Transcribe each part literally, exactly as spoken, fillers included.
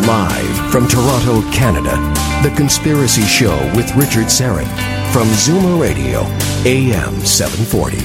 Live from Toronto, Canada, The Conspiracy Show with Richard Syrett from Zoomer Radio, A M seven forty.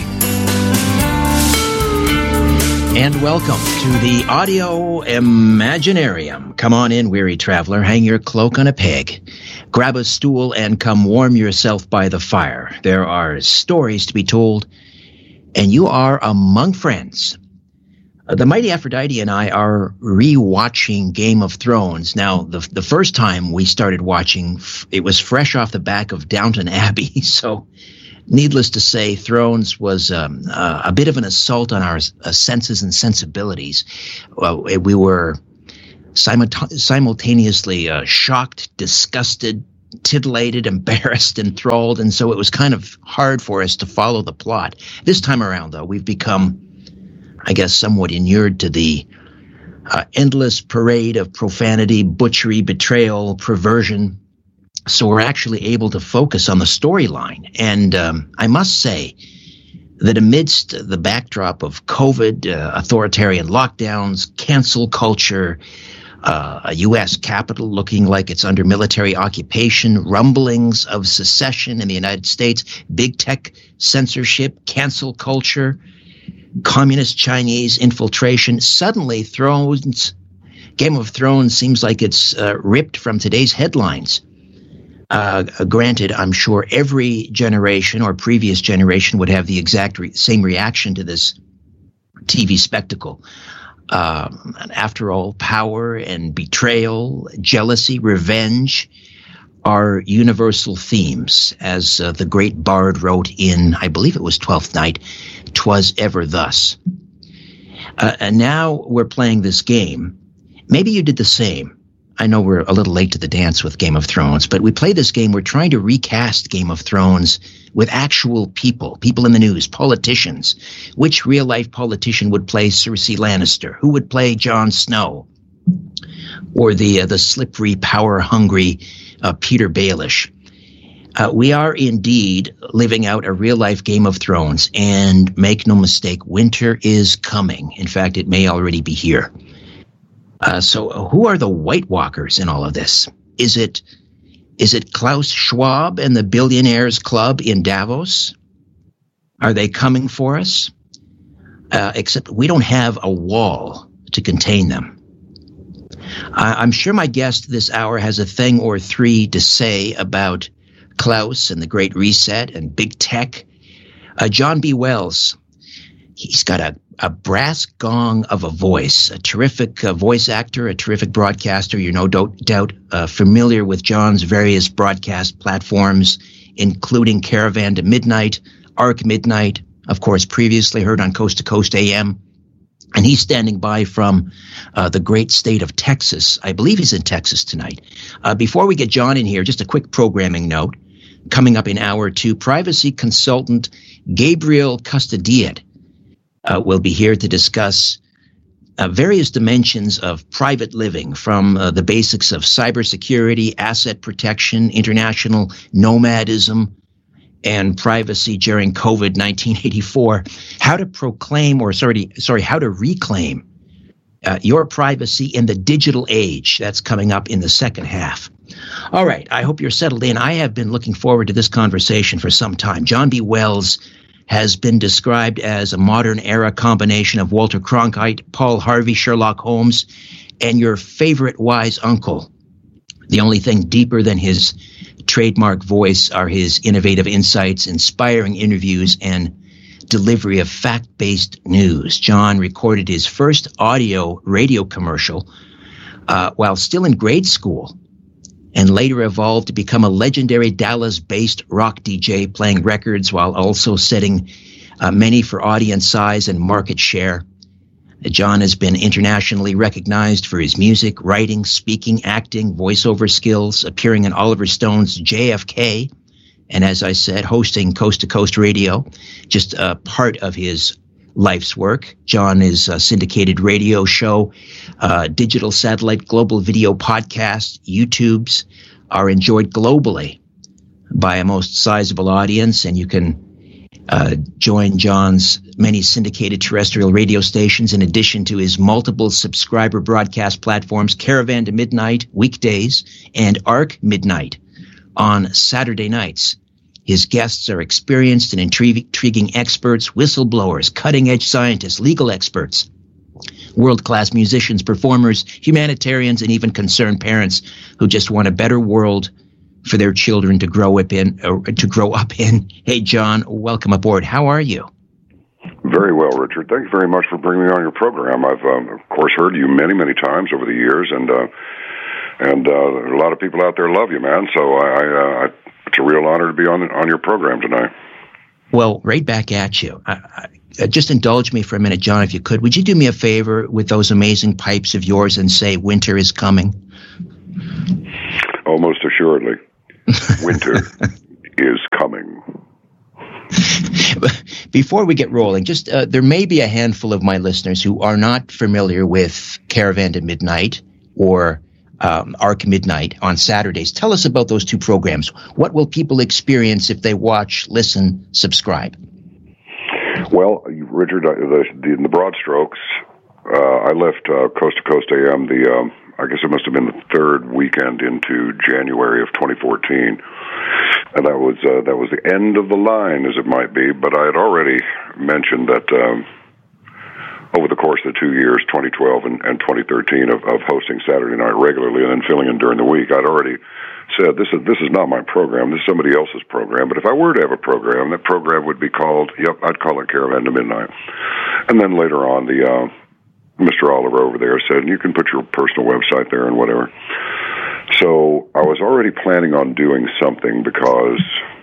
And welcome to the Audio Imaginarium. Come on in, weary traveler, hang your cloak on a peg, grab a stool, and come warm yourself by the fire. There are stories to be told, and you are among friends. Uh, the mighty Aphrodite and I are re-watching Game of Thrones. Now, the the first time we started watching, it was fresh off the back of Downton Abbey, so needless to say, Thrones was um, uh, a bit of an assault on our uh, senses and sensibilities. Well, we were simulta- simultaneously uh, shocked, disgusted, titillated, embarrassed, enthralled, and so it was kind of hard for us to follow the plot. This time around, though, we've become, I guess, somewhat inured to the uh, endless parade of profanity, butchery, betrayal, perversion. So we're actually able to focus on the storyline. And um, I must say that amidst the backdrop of COVID, uh, authoritarian lockdowns, cancel culture, uh, a U S Capitol looking like it's under military occupation, rumblings of secession in the United States, big tech censorship, cancel culture, communist Chinese infiltration, suddenly Thrones, Game of Thrones seems like it's uh, ripped from today's headlines. Uh, granted, I'm sure every generation or previous generation would have the exact re- same reaction to this T V spectacle. Um, after all, power and betrayal, jealousy, revenge are universal themes, as uh, the great bard wrote in, I believe it was Twelfth Night, "'Twas ever thus." Uh, and now we're playing this game. Maybe you did the same. I know we're a little late to the dance with Game of Thrones, but we play this game. We're trying to recast Game of Thrones with actual people, people in the news, politicians. Which real-life politician would play Cersei Lannister? Who would play Jon Snow? Or the uh, the slippery, power-hungry uh, Peter Baelish? Uh, we are indeed living out a real-life Game of Thrones, and make no mistake, winter is coming. In fact, it may already be here. Uh, so who are the White Walkers in all of this? Is it is it Klaus Schwab and the Billionaires Club in Davos? Are they coming for us? Uh, except we don't have a wall to contain them. I, I'm sure my guest this hour has a thing or three to say about Klaus and the Great Reset and big tech. Uh, John B. Wells, he's got a A brass gong of a voice, a terrific uh, voice actor, a terrific broadcaster. You're no do- doubt uh, familiar with John's various broadcast platforms, including Caravan to Midnight, Arc Midnight, of course, previously heard on Coast to Coast A M. And he's standing by from uh, the great state of Texas. I believe he's in Texas tonight. Uh, before we get John in here, just a quick programming note. Coming up in hour two, privacy consultant Gabriel Custodiet Uh, we'll be here to discuss uh, various dimensions of private living, from uh, the basics of cybersecurity, asset protection, international nomadism, and privacy during COVID nineteen eighty-four. How to proclaim, or sorry, sorry, how to reclaim uh, your privacy in the digital age. That's coming up in the second half. All right, I hope you're settled in. I have been looking forward to this conversation for some time. John B. Wells has been described as a modern-era combination of Walter Cronkite, Paul Harvey, Sherlock Holmes, and your favorite wise uncle. The only thing deeper than his trademark voice are his innovative insights, inspiring interviews, and delivery of fact-based news. John recorded his first audio radio commercial uh, while still in grade school, and later evolved to become a legendary Dallas-based rock D J, playing records while also setting uh, many for audience size and market share. John has been internationally recognized for his music, writing, speaking, acting, voiceover skills, appearing in Oliver Stone's J F K, and as I said, hosting Coast to Coast Radio, just a part of his life's work. John is a syndicated radio show, uh, digital satellite, global video podcast, YouTubes are enjoyed globally by a most sizable audience, and you can Uh, join John's many syndicated terrestrial radio stations in addition to his multiple subscriber broadcast platforms, Caravan to Midnight weekdays and Arc Midnight on Saturday nights. His guests are experienced and intriguing experts, whistleblowers, cutting-edge scientists, legal experts, world-class musicians, performers, humanitarians, and even concerned parents who just want a better world for their children to grow up in. Uh, to grow up in. Hey, John, welcome aboard. How are you? Very well, Richard. Thanks very much for bringing me on your program. I've, um, of course, heard you many, many times over the years, and uh, and uh, a lot of people out there love you, man. So I, I, uh, it's a real honor to be on on your program tonight. Well, right back at you. I, I, just indulge me for a minute, John, if you could. Would you do me a favor with those amazing pipes of yours and say winter is coming? Almost assuredly. Winter is coming. Before we get rolling, just uh, there may be a handful of my listeners who are not familiar with Caravan to Midnight or um, Arc Midnight on Saturdays. Tell us about those two programs. What will people experience if they watch, listen, subscribe? Well, Richard, the, the, in the broad strokes, uh, I left uh, Coast to Coast A M the um, I guess it must have been the third weekend into January of twenty fourteen. And that was uh, that was the end of the line, as it might be. But I had already mentioned that um, over the course of the two years, twenty twelve and, and twenty thirteen, of, of hosting Saturday night regularly and then filling in during the week, I'd already said, this is this is not my program. This is somebody else's program. But if I were to have a program, that program would be called, yep, I'd call it Caravan to Midnight. And then later on, the uh, Mister Oliver over there said, you can put your personal website there and whatever. So I was already planning on doing something because,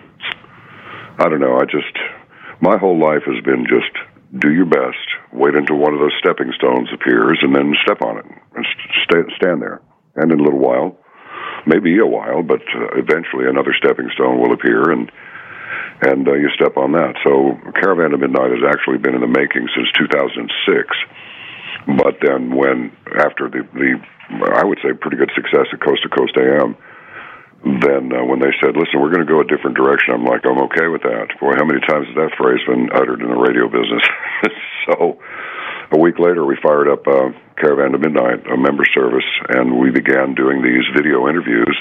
I don't know, I just, my whole life has been just do your best, wait until one of those stepping stones appears, and then step on it and stay, stand there. And in a little while, maybe a while, but uh, eventually another stepping stone will appear, and and uh, you step on that. So Caravan to Midnight has actually been in the making since two thousand six. But then when, after the, the I would say, pretty good success at Coast to Coast A M, then uh, when they said, listen, we're going to go a different direction, I'm like, I'm okay with that. Boy, how many times has that phrase been uttered in the radio business? So a week later, we fired up uh, Caravan to Midnight, a member service, and we began doing these video interviews.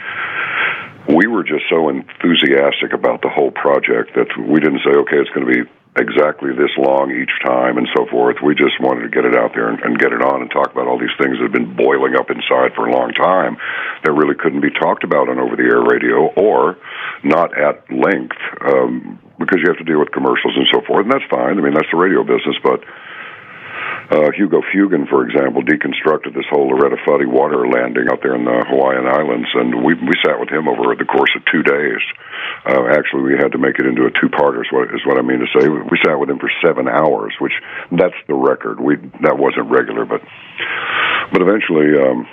And we were just so enthusiastic about the whole project that we didn't say, okay, it's going to be exactly this long each time and so forth. We just wanted to get it out there and, and get it on and talk about all these things that have been boiling up inside for a long time that really couldn't be talked about on over-the-air radio or not at length um, because you have to deal with commercials and so forth, and that's fine. I mean, that's the radio business, but Uh, Hugo Fugan, for example, deconstructed this whole Loretta Fuddy water landing out there in the Hawaiian Islands, and we we sat with him over the course of two days. Uh, actually, we had to make it into a two-parter, is what, is what I mean to say. We sat with him for seven hours, which that's the record. We that wasn't regular, but but eventually um,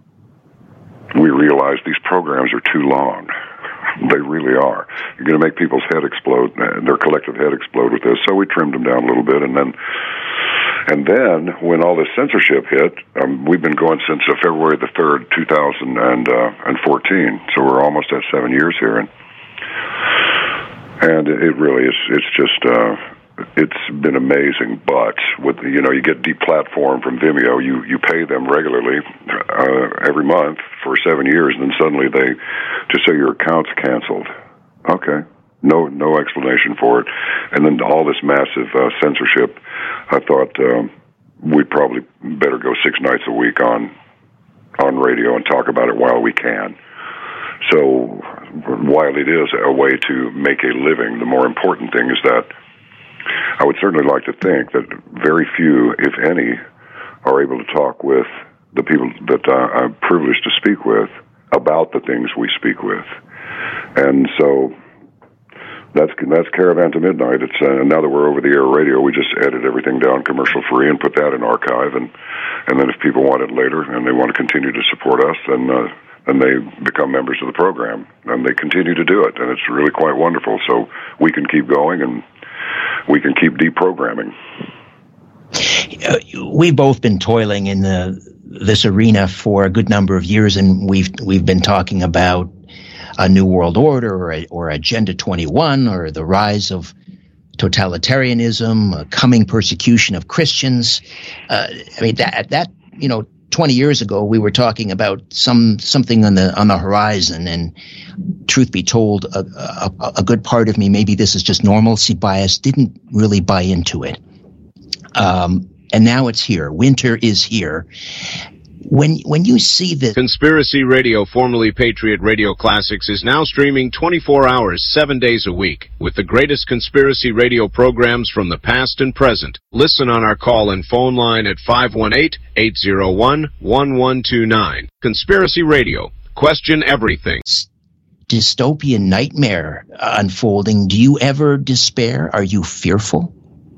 we realized these programs are too long. They really are. You're going to make people's head explode, their collective head explode with this. So we trimmed them down a little bit, and then. And then, when all this censorship hit, um, we've been going since uh, February the third, two thousand fourteen. So we're almost at seven years here, and and it really is. It's just uh, it's been amazing. But with you know, you get deplatformed from Vimeo. You you pay them regularly uh, every month for seven years, and then suddenly they just say your account's canceled. Okay. No, no explanation for it, and then all this massive uh, censorship. I thought um, we'd probably better go six nights a week on on radio and talk about it while we can. So, while it is a way to make a living, the more important thing is that I would certainly like to think that very few, if any, are able to talk with the people that uh, I'm privileged to speak with about the things we speak with, and so. That's that's Caravan to Midnight. It's uh, now that we're over the air radio, we just edit everything down commercial free and put that in archive. And and then if people want it later and they want to continue to support us, then uh, then they become members of the program and they continue to do it. And it's really quite wonderful. So we can keep going and we can keep deprogramming. Uh, we've both been toiling in the this arena for a good number of years, and we've we've been talking about a new world order or, a, or Agenda twenty-one or the rise of totalitarianism, uh, coming persecution of Christians. Uh, I mean, that, that, you know, twenty years ago, we were talking about some something on the on the horizon, and truth be told, a, a, a good part of me, maybe this is just normalcy bias, didn't really buy into it. Um, and now it's here. Winter is here. When when you see the Conspiracy Radio, formerly Patriot Radio Classics, is now streaming twenty-four hours, seven days a week, with the greatest conspiracy radio programs from the past and present. Listen on our call and phone line at five one eight, eight zero one, one one two nine. Conspiracy Radio. Question everything. Dystopian nightmare unfolding. Do you ever despair? Are you fearful?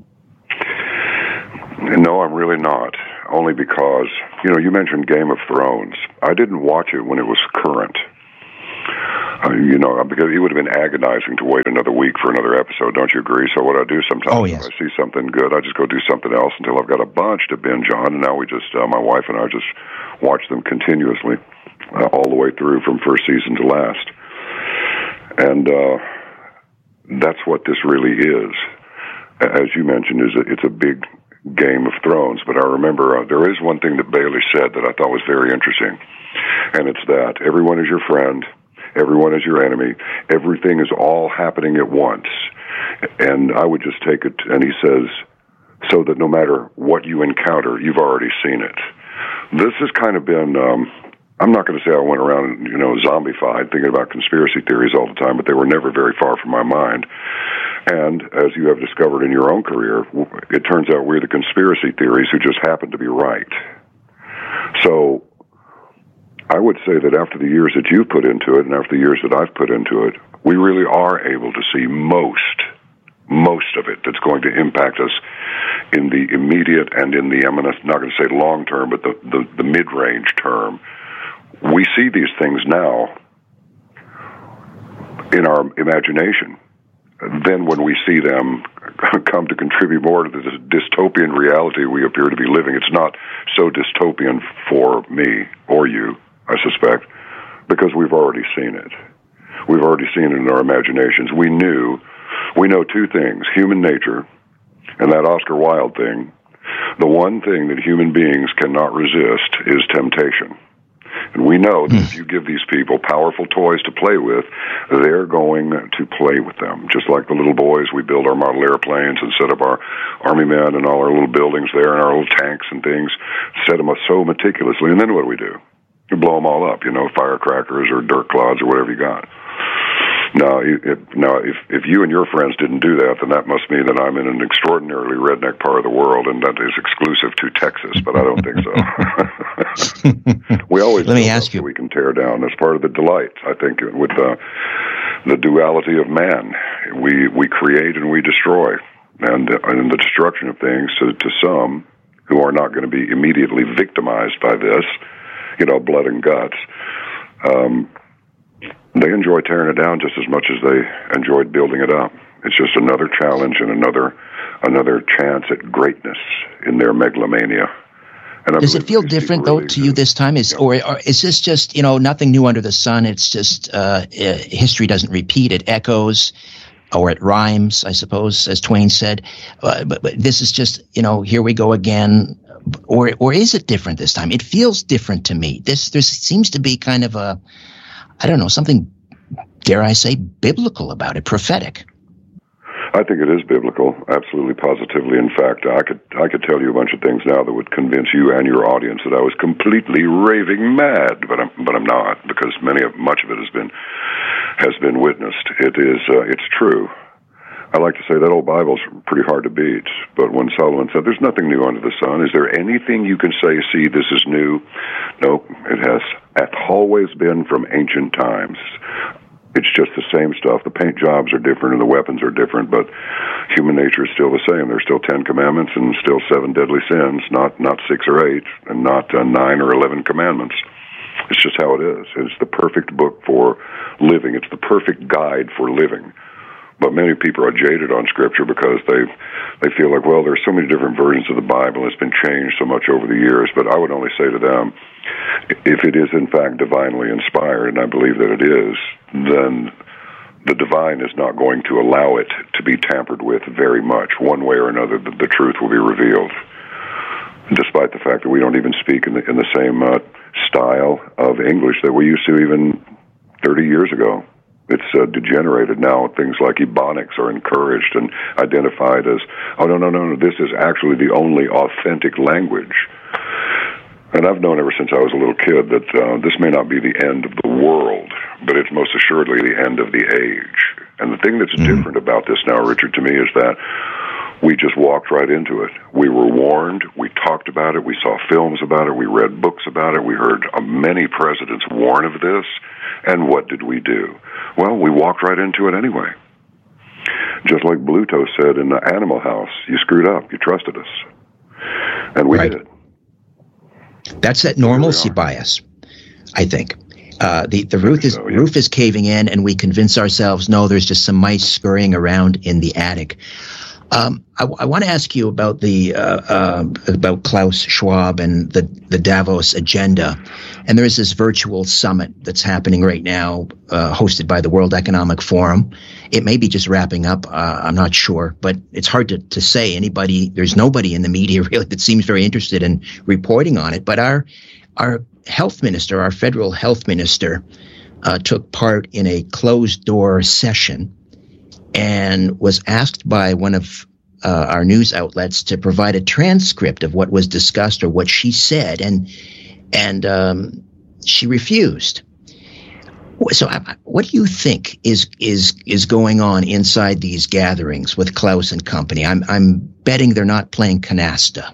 No, I'm really not. Only because, you know, you mentioned Game of Thrones. I didn't watch it when it was current. Uh, you know, because it would have been agonizing to wait another week for another episode, don't you agree? So what I do sometimes, oh, yes. if I see something good, I just go do something else until I've got a bunch to binge on, and now we just, uh, my wife and I just watch them continuously, uh, all the way through from first season to last. And uh, that's what this really is. As you mentioned, is a, it's a big Game of Thrones, but I remember uh, there is one thing that Bailey said that I thought was very interesting, and it's that everyone is your friend, everyone is your enemy, everything is all happening at once. And I would just take it, and he says, so that no matter what you encounter, you've already seen it. This has kind of been, um, I'm not going to say I went around, you know, zombified, thinking about conspiracy theories all the time, but they were never very far from my mind. And as you have discovered in your own career, it turns out we're the conspiracy theories who just happen to be right. So I would say that after the years that you've put into it and after the years that I've put into it, we really are able to see most, most of it that's going to impact us in the immediate and in the, I'm not going to say long term, but the, the, the mid-range term. We see these things now in our imagination. Then when we see them come to contribute more to the dystopian reality we appear to be living, it's not so dystopian for me or you, I suspect, because we've already seen it. We've already seen it in our imaginations. We knew, we know two things, human nature and that Oscar Wilde thing. The one thing that human beings cannot resist is temptation. And we know that if you give these people powerful toys to play with, they're going to play with them. Just like the little boys, we build our model airplanes and set up our army men and all our little buildings there and our little tanks and things, set them up so meticulously. And then what do we do? We blow them all up, you know, firecrackers or dirt clods or whatever you got. Now, it, now, if if you and your friends didn't do that, then that must mean that I'm in an extraordinarily redneck part of the world, and that is exclusive to Texas. But I don't think so. We always let me ask you. We can tear down. That's part of the delight, I think, with the the duality of man. We we create and we destroy, and and the destruction of things to, to some who are not going to be immediately victimized by this, you know, blood and guts. Um, They enjoy tearing it down just as much as they enjoyed building it up. It's just another challenge and another another chance at greatness in their megalomania. And Does it feel different, though, to you this time? Is, or, or is this just, you know, nothing new under the sun? It's just uh, history doesn't repeat. It echoes, or it rhymes, I suppose, as Twain said. Uh, but, but this is just, you know, here we go again. Or or is it different this time? It feels different to me. This there seems to be kind of a, I don't know, something, dare I say, biblical about it, prophetic. I think it is biblical, absolutely, positively. In fact, I could I could tell you a bunch of things now that would convince you and your audience that I was completely raving mad, but I'm but I'm not, because many of much of it has been has been witnessed. It is uh, it's true. I like to say that old Bible's pretty hard to beat, but when Solomon said, "There's nothing new under the sun," is there anything you can say, "See, this is new"? Nope, it has hath always been from ancient times. It's just the same stuff. The paint jobs are different and the weapons are different, but human nature is still the same. There's still Ten Commandments and still seven deadly sins, not not six or eight, and not uh, nine or eleven commandments. It's just how it is. It's the perfect book for living. It's the perfect guide for living. But many people are jaded on Scripture because they they feel like, well, there's so many different versions of the Bible. It's been changed so much over the years. But I would only say to them, if it is in fact divinely inspired, and I believe that it is, then the divine is not going to allow it to be tampered with very much. One way or another, the, the truth will be revealed, despite the fact that we don't even speak in the, in the same uh, style of English that we used to even thirty years ago. It's uh, degenerated now. Things like Ebonics are encouraged and identified as, oh, no, no, no, no, this is actually the only authentic language. And I've known ever since I was a little kid that uh, this may not be the end of the world, but it's most assuredly the end of the age. And the thing that's mm-hmm. different about this now, Richard, to me, is that we just walked right into it. We were warned. We talked about it. We saw films about it. We read books about it. We heard uh, many presidents warn of this. And what did we do? Well, we walked right into it anyway. Just like Bluto said in the Animal House, you screwed up. You trusted us. And we right. did. That's that normalcy bias, I think. Uh, the the roof is, so, yeah. roof is caving in, and we convince ourselves, no, there's just some mice scurrying around in the attic. Um, I, I want to ask you about the uh, uh, about Klaus Schwab and the, the Davos agenda. And there is this virtual summit that's happening right now, uh, hosted by the World Economic Forum. It may be just wrapping up. Uh, I'm not sure, but it's hard to, to say. Anybody, there's nobody in the media really that seems very interested in reporting on it. But our our health minister, our federal health minister, uh, took part in a closed door session and was asked by one of uh, our news outlets to provide a transcript of what was discussed or what she said, and and um, she refused. So, uh, what do you think is is is going on inside these gatherings with Klaus and company? I'm I'm betting they're not playing canasta.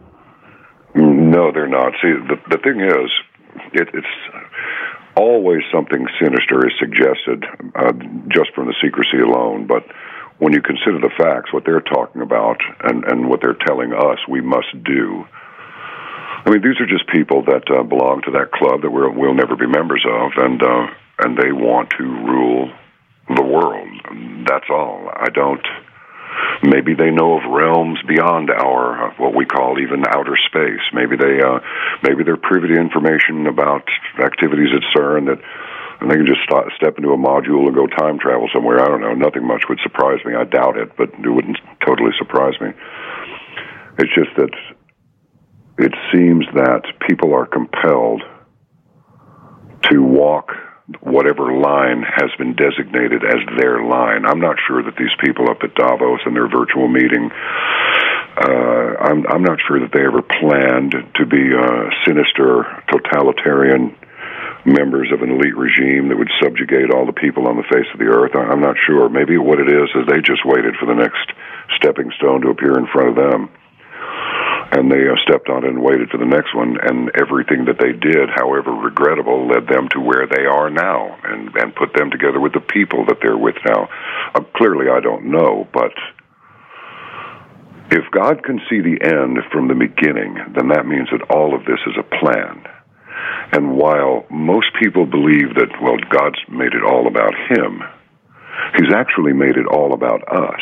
No, they're not. See, the the thing is, it, it's. always something sinister is suggested, uh, just from the secrecy alone. But when you consider the facts, what they're talking about, and, and what they're telling us we must do, I mean, these are just people that uh, belong to that club that we're, we'll never be members of, and uh, and they want to rule the world. That's all. I don't... Maybe they know of realms beyond our, uh, what we call even outer space. Maybe they, uh, maybe they're privy to information about activities at CERN that, and they can just st- step into a module and go time travel somewhere. I don't know. Nothing much would surprise me. I doubt it, but it wouldn't totally surprise me. It's just that it seems that people are compelled to walk whatever line has been designated as their line. I'm not sure that these people up at Davos and their virtual meeting, uh, I'm, I'm not sure that they ever planned to be uh, sinister, totalitarian members of an elite regime that would subjugate all the people on the face of the earth. I'm not sure. Maybe what it is is they just waited for the next stepping stone to appear in front of them. And they uh, stepped on it and waited for the next one, and everything that they did, however regrettable, led them to where they are now, and, and put them together with the people that they're with now. Uh, clearly, I don't know, but if God can see the end from the beginning, then that means that all of this is a plan. And while most people believe that, well, God's made it all about Him, He's actually made it all about us.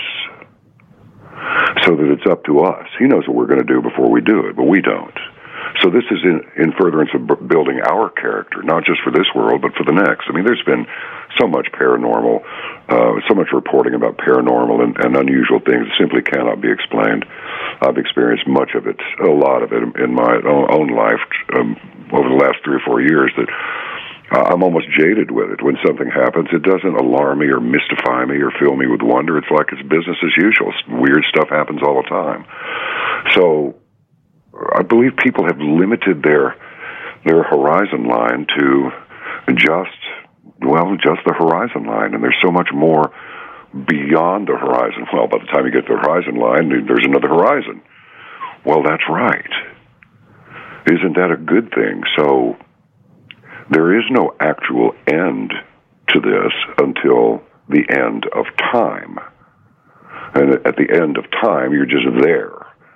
So that it's up to us. He knows what we're going to do before we do it, but we don't. So this is in, in furtherance of b- building our character, not just for this world, but for the next. I mean, there's been so much paranormal, uh, so much reporting about paranormal and, and unusual things that simply cannot be explained. I've experienced much of it, a lot of it, in my own, own life um, over the last three or four years that Uh, I'm almost jaded with it. When something happens, it doesn't alarm me or mystify me or fill me with wonder. It's like it's business as usual. Weird stuff happens all the time. So I believe people have limited their their horizon line to just, well, just the horizon line. And there's so much more beyond the horizon. Well, by the time you get to the horizon line, there's another horizon. Well, that's right. Isn't that a good thing? So there is no actual end to this until the end of time. And at the end of time, you're just there.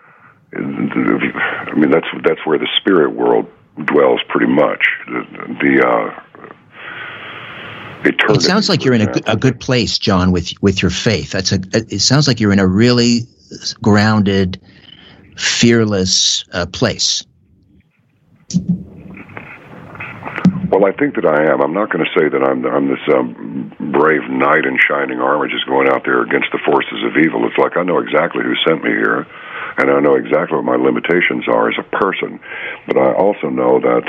I mean, that's that's where the spirit world dwells pretty much. The, the uh, eternity. It sounds like you're in a good, a good place, John, with with your faith. That's a. It sounds like you're in a really grounded, fearless uh, place. Well, I think that I am. I'm not going to say that I'm I'm this um, brave knight in shining armor just going out there against the forces of evil. It's like I know exactly who sent me here, and I know exactly what my limitations are as a person. But I also know that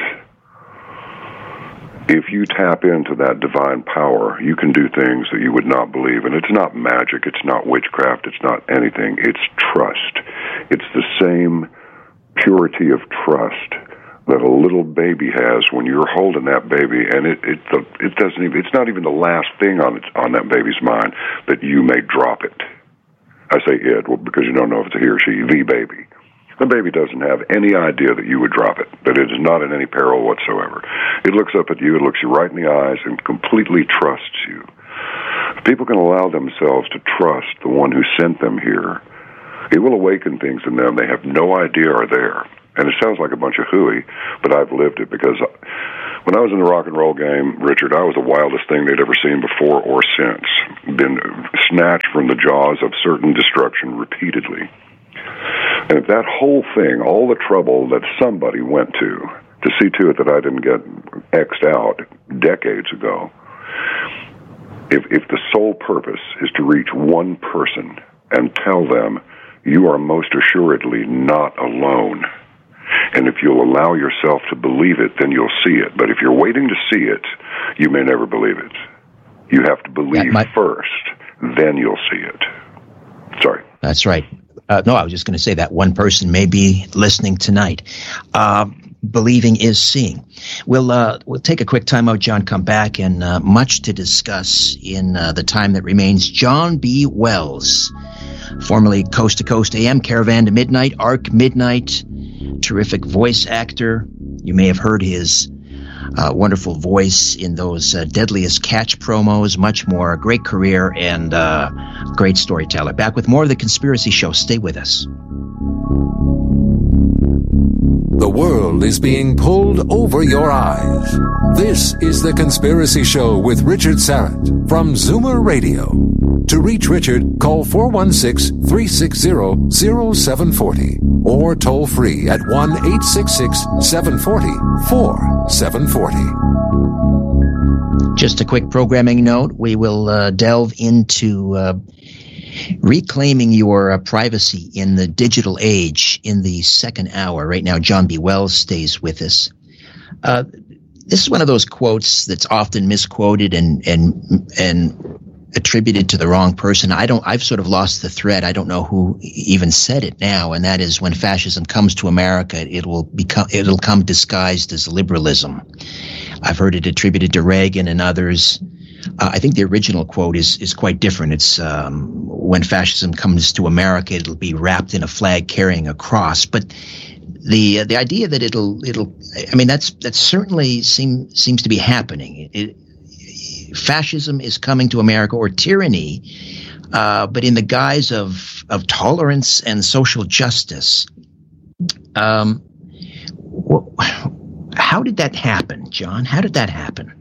if you tap into that divine power, you can do things that you would not believe. And it's not magic, it's not witchcraft, it's not anything. It's trust. It's the same purity of trust that a little baby has when you're holding that baby, and it it it doesn't even, it's not even the last thing on it, on that baby's mind that you may drop it. I say it, well, because you don't know if it's a he or she, the baby. The baby doesn't have any idea that you would drop it, that it is not in any peril whatsoever. It looks up at you, it looks you right in the eyes, and completely trusts you. If people can allow themselves to trust the one who sent them here, it will awaken things in them they have no idea are there. And it sounds like a bunch of hooey, but I've lived it, because when I was in the rock and roll game, Richard, I was the wildest thing they'd ever seen before or since. Been snatched from the jaws of certain destruction repeatedly. And if that whole thing, all the trouble that somebody went to, to see to it that I didn't get X'd out decades ago, if if the sole purpose is to reach one person and tell them, you are most assuredly not alone, and if you'll allow yourself to believe it, then you'll see it. But if you're waiting to see it, you may never believe it. You have to believe might... first, then you'll see it. Sorry. That's right. Uh, no, I was just going to say that one person may be listening tonight. Uh, believing is seeing. We'll uh, we'll take a quick time out, John, come back, and uh, much to discuss in uh, the time that remains. John B. Wells, formerly Coast to Coast A M, Caravan to Midnight, Arc Midnight, terrific voice actor. You may have heard his uh, wonderful voice in those uh, Deadliest Catch promos, much more. A great career and uh, great storyteller. Back with more of The Conspiracy Show. Stay with us. The world is being pulled over your eyes. This is The Conspiracy Show with Richard Syrett from Zoomer Radio. To reach Richard, call four one six, three six zero, zero seven four zero or toll free at one eight six six, seven four zero, four seven four zero. Just a quick programming note. We will uh, delve into uh, reclaiming your uh, privacy in the digital age in the second hour. Right now, John B. Wells stays with us. Uh, this is one of those quotes that's often misquoted and and and attributed to the wrong person. I don't. I've sort of lost the thread. I don't know who even said it now, and that is, when fascism comes to America, it will become it'll come disguised as liberalism. I've heard it attributed to Reagan and others. Uh, I think the original quote is is quite different. It's um, when fascism comes to America, it'll be wrapped in a flag carrying a cross. But the uh, the idea that it'll it'll I mean that's that certainly seem seems to be happening. It, fascism is coming to America, or tyranny, uh, but in the guise of of tolerance and social justice. Um, wh- how did that happen, John? How did that happen?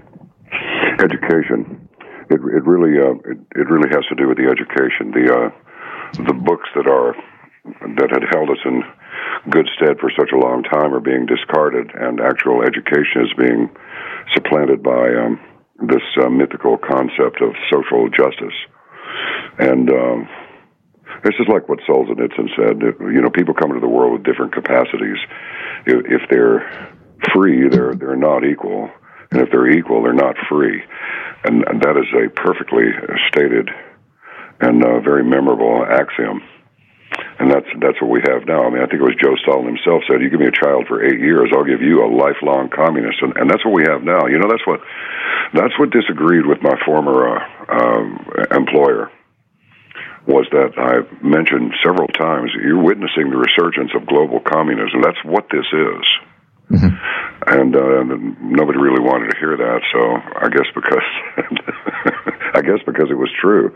Education. It it really uh, it, it really has to do with the education. The uh, the books that are that had held us in good stead for such a long time are being discarded, and actual education is being supplanted by um, this uh, mythical concept of social justice. And um, this is like what Solzhenitsyn said. You know, people come into the world with different capacities. If, if they're free, they're they're not equal. And if they're equal, they're not free. And, and that is a perfectly stated and uh, very memorable axiom. And that's that's what we have now. I mean, I think it was Joe Stalin himself said, you give me a child for eight years, I'll give you a lifelong communist. And, and that's what we have now. You know, that's what that's what disagreed with my former uh, um, employer, was that I mentioned several times, you're witnessing the resurgence of global communism. That's what this is. Mm-hmm. And uh, nobody really wanted to hear that, so I guess because I guess because it was true.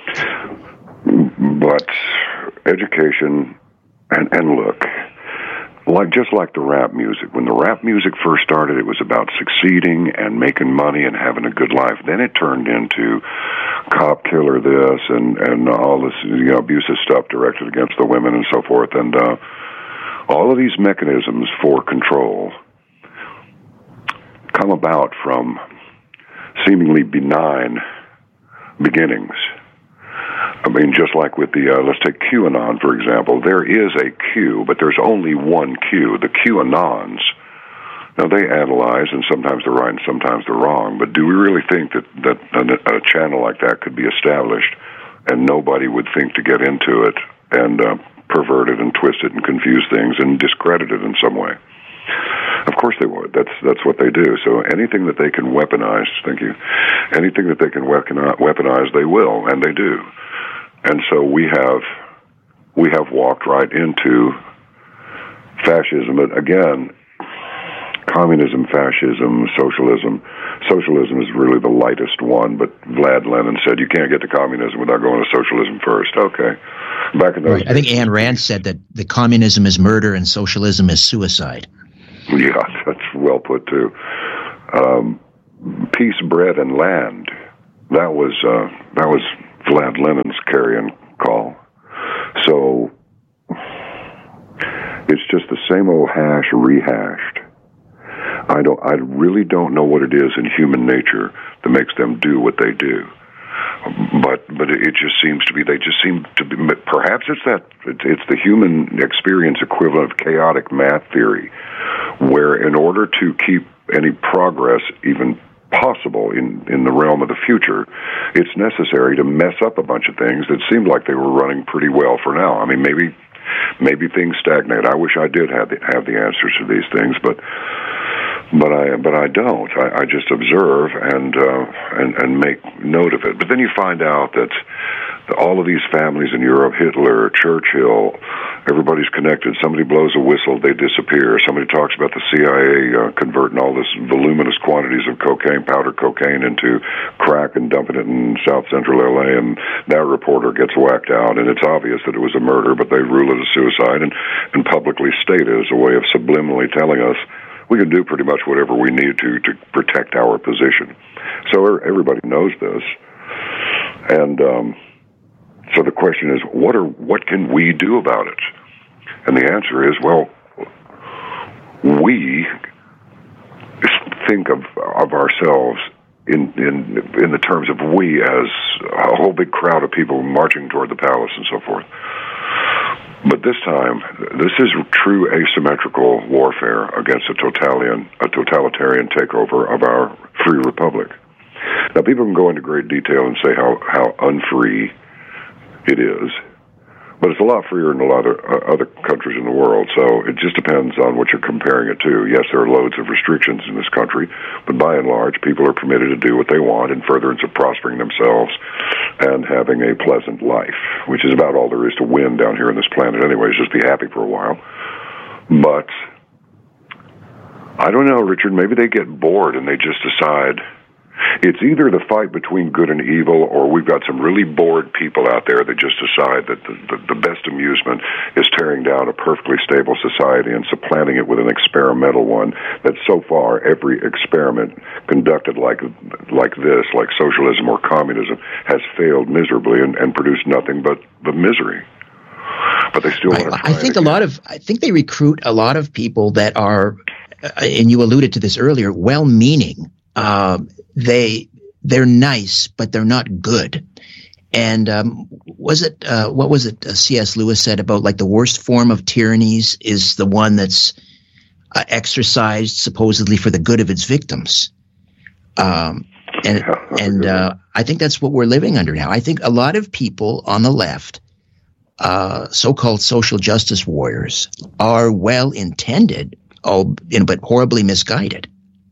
But education, and, and look, like just like the rap music. When the rap music first started, it was about succeeding and making money and having a good life. Then it turned into cop killer this and, and all this, you know, abusive stuff directed against the women and so forth. And uh, all of these mechanisms for control come about from seemingly benign beginnings. I mean, just like with the, uh, let's take QAnon, for example. There is a Q, but there's only one Q. The QAnons, now they analyze, and sometimes they're right and sometimes they're wrong, but do we really think that, that a, a channel like that could be established and nobody would think to get into it and uh, pervert it and twist it and confuse things and discredit it in some way? Of course they would. That's that's what they do. So anything that they can weaponize, thank you, anything that they can weaponize, they will, and they do. And so we have we have walked right into fascism. But again, communism, fascism, socialism. Socialism is really the lightest one, but Vlad Lenin said you can't get to communism without going to socialism first. Okay. Back in those right. I think Ayn Rand said that the communism is murder and socialism is suicide. Yeah, that's well put, too. Um, peace, bread, and land. That was uh, that was Vlad Lenin's carrion call. So it's just the same old hash rehashed. I don't. I really don't know what it is in human nature that makes them do what they do. But but it just seems to be. They just seem to be. Perhaps it's that. It's the human experience equivalent of chaotic math theory, where in order to keep any progress even possible in, in the realm of the future, it's necessary to mess up a bunch of things that seemed like they were running pretty well for now. I mean, maybe maybe things stagnate. I wish I did have the, have the answers to these things, but but I but I don't. I, I just observe and uh, and and make note of it. But then you find out that all of these families in Europe, Hitler, Churchill, everybody's connected. Somebody blows a whistle, they disappear. Somebody talks about the C I A uh, converting all this voluminous quantities of cocaine, powder cocaine, into crack and dumping it in South Central L A, and that reporter gets whacked out, and it's obvious that it was a murder, but they rule it a suicide and, and publicly state it as a way of subliminally telling us we can do pretty much whatever we need to to protect our position. So everybody knows this. And um, so the question is, what are what can we do about it? And the answer is, well, we think of of ourselves in in in the terms of we as a whole big crowd of people marching toward the palace and so forth. But this time, this is true asymmetrical warfare against a totalitarian, a totalitarian takeover of our free republic. Now, people can go into great detail and say how, how unfree it is, but it's a lot freer in a lot of uh, other countries in the world, so it just depends on what you're comparing it to. Yes, there are loads of restrictions in this country, but by and large, people are permitted to do what they want in furtherance of prospering themselves and having a pleasant life, which is about all there is to win down here on this planet anyways, just be happy for a while. But I don't know, Richard, maybe they get bored and they just decide it's either the fight between good and evil, or we've got some really bored people out there that just decide that the, the, the best amusement is tearing down a perfectly stable society and supplanting it with an experimental one that so far every experiment conducted like like this, like socialism or communism, has failed miserably and, and produced nothing but, but misery. But they still want to try I think a lot of I think they recruit a lot of people that are, uh, and you alluded to this earlier, well-meaning. Uh, they they're nice, but they're not good. And um, was it uh, what was it? Uh, C S Lewis said about like the worst form of tyrannies is the one that's uh, exercised supposedly for the good of its victims. Um, and yeah, and uh, I think that's what we're living under now. I think a lot of people on the left, uh, so-called social justice warriors, are well intended, all you know, but horribly misguided.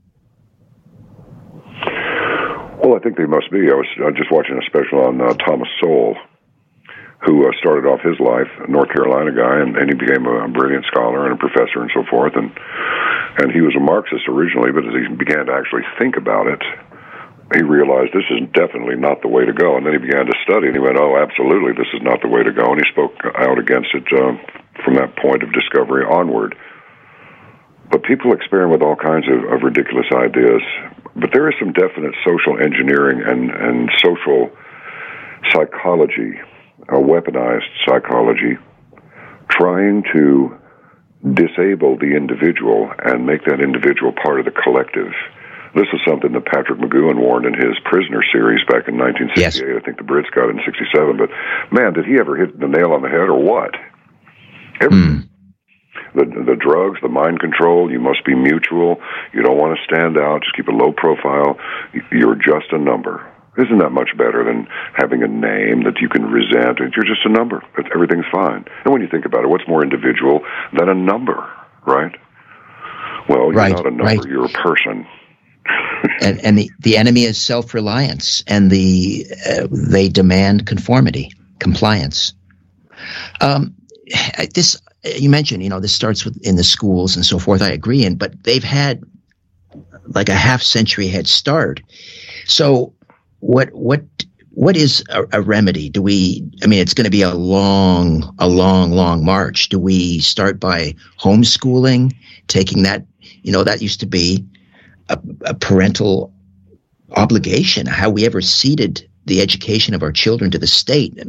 Well, I think they must be. I was uh, just watching a special on uh, Thomas Sowell, who uh, started off his life, a North Carolina guy, and, and he became a brilliant scholar and a professor and so forth. And and he was a Marxist originally, but as he began to actually think about it, he realized this is definitely not the way to go. And then he began to study, and he went, oh, absolutely, this is not the way to go. And he spoke out against it uh, from that point of discovery onward. But people experiment with all kinds of, of ridiculous ideas. But there is some definite social engineering and, and social psychology, uh, weaponized psychology, trying to disable the individual and make that individual part of the collective This is something that Patrick McGowan warned in his Prisoner series back in nineteen sixty-eight. Yes. I think the Brits got it in sixty-seven. But, man, did he ever hit the nail on the head or what? Everything. Mm. The, the drugs, the mind control, you must be mutual. You don't want to stand out. Just keep a low profile. You're just a number. Isn't that much better than having a name that you can resent? You're just a number. Everything's fine. And when you think about it, what's more individual than a number, right? Well, you're right, not a number. Right. You're a person. and and the, the enemy is self-reliance, and the uh, they demand conformity, compliance. Um, this you mentioned, you know, this starts with in the schools and so forth. I agree, and but they've had like a half century head start. So, what what what is a, a remedy? Do we? I mean, it's going to be a long, a long, long march. Do we start by homeschooling, taking that? You know, that used to be A, a parental obligation. How we ever ceded the education of our children to the state